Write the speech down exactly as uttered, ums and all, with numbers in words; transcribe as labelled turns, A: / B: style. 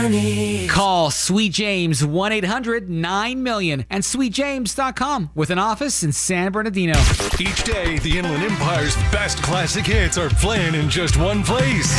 A: Call Sweet James one eight hundred nine million and sweet james dot com with an office in San Bernardino.
B: Each day, the Inland Empire's best classic hits are playing in just one place.